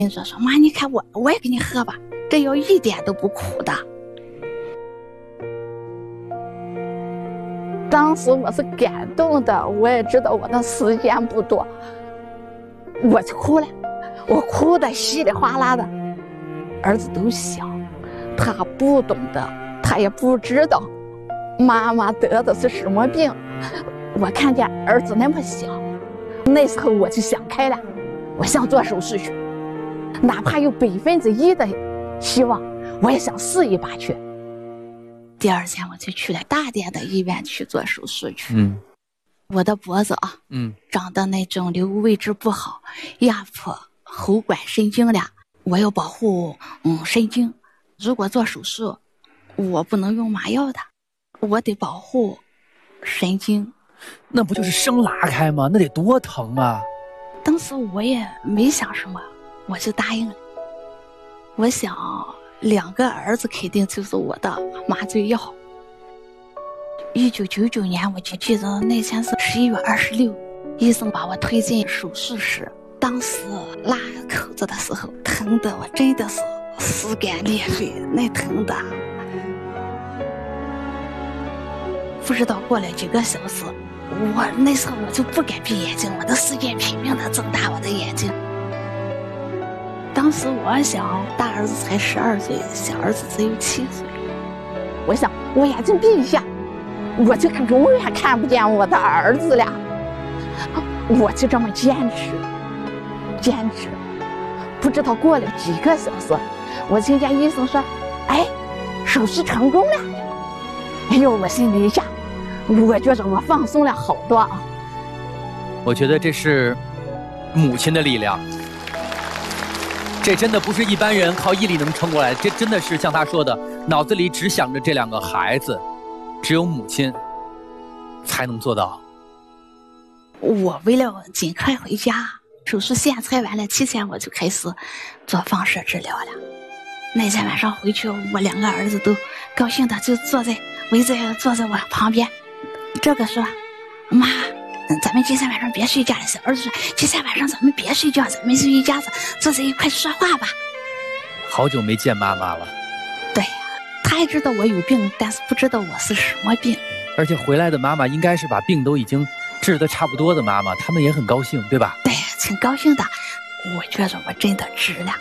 你说妈，你看我也给你喝吧，这药一点都不苦的。当时我是感动的，我也知道我的时间不多，我就哭了，我哭得稀里哗啦的。儿子都小，他不懂得，他也不知道妈妈得的是什么病。我看见儿子那么小，那时候我就想开了，我想做手术去，哪怕有1%的希望，我也想试一把去。第二天我就去了大点的医院去做手术去。我的脖子啊，长的那肿瘤位置不好，压迫喉管神经了。我要保护神经，如果做手术，我不能用麻药的，我得保护神经。 那不就是生拉开吗？那得多疼啊！ 当时我也没想什么，我就答应了。我想2个儿子肯定就是我的麻醉药。1999年，我就记得那天是11月26，医生把我推进手术室。当时拉口子的时候，疼的我真的是撕肝裂肺，那疼的。不知道过了几个小时，那时候我就不敢闭眼睛，我的使劲拼命的睁大我的眼睛。当时我想，大儿子才12岁，小儿子只有7岁。我想，我眼睛闭一下，我就永远看不见我的儿子了。我就这么坚持，不知道过了几个小时，我听见医生说：“哎，手术成功了。”哎呦，我心里一下，我觉着我放松了好多啊。 我觉得这是母亲的力量。这真的不是一般人靠毅力能撑过来，这真的是像他说的，脑子里只想着这2个孩子，只有母亲才能做到。 我为了尽快回家，手术线拆完了，7天我就开始做放射治疗了。那天晚上回去，我2个儿子都高兴的就坐在我旁边。这个说：“妈，咱们今天晚上别睡觉了。”小儿子说：“今天晚上咱们别睡觉，咱们就一家子坐在一块说话吧。” 好久没见妈妈了。 对，他也知道我有病，但是不知道我是什么病。 而且回来的妈妈应该是把病都已经治得差不多的妈妈，他们也很高兴，对吧？ 对，挺高兴的。我觉着我真的值了。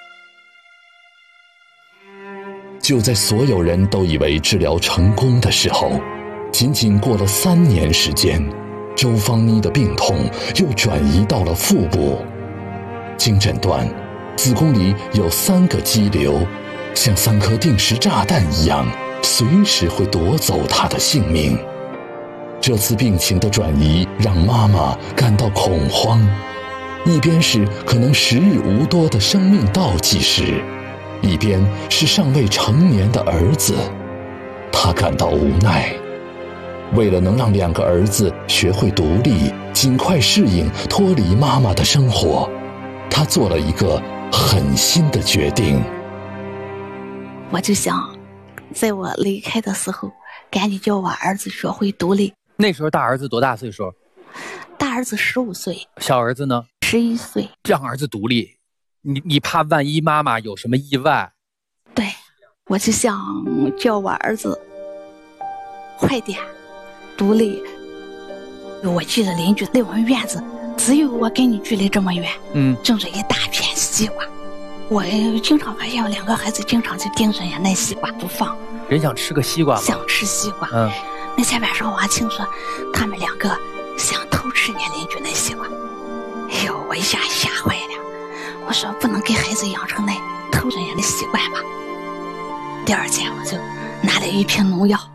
就在所有人都以为治疗成功的时候，仅仅过了3年时间，周芳妮的病痛又转移到了腹部。经诊断，子宫里有3个肌瘤，像3颗定时炸弹一样，随时会夺走她的性命。这次病情的转移让妈妈感到恐慌，一边是可能时日无多的生命倒计时，一边是尚未成年的儿子，她感到无奈。为了能让2个儿子学会独立，尽快适应脱离妈妈的生活，她做了一个狠心的决定。 我就想，在我离开的时候，赶紧叫我儿子学会独立。 那时候大儿子多大岁数？ 大儿子15岁， 小儿子呢 ？11岁。 让儿子独立，你怕万一妈妈有什么意外？ 对，我就想叫我儿子快点独立。我记得邻居离我们院子只有我跟你距离这么远，种着一大片西瓜。我经常发现我2个孩子经常就盯着人家那西瓜不放。 人想吃个西瓜吗？ 想吃西瓜。那天晚上我还听说他们2个想偷吃人家邻居那西瓜。哎呦，我一下吓坏了。我说不能给孩子养成那偷人家的习惯吧。第2天我就拿了一瓶农药，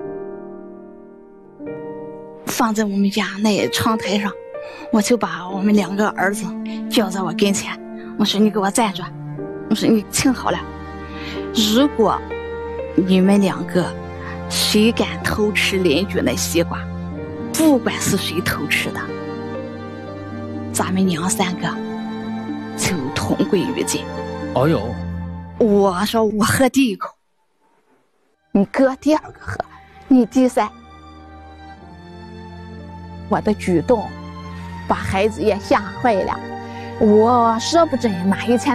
放在我们家那窗台上，我就把我们2个儿子叫在我跟前，我说你给我站着，我说你听好了，如果你们2个谁敢偷吃邻居那西瓜，不管是谁偷吃的，咱们娘3个就同归于尽。 哦呦， 我说我喝第1口，你哥第2个喝，你第3。我的举动把孩子也吓坏了。我说不准哪一天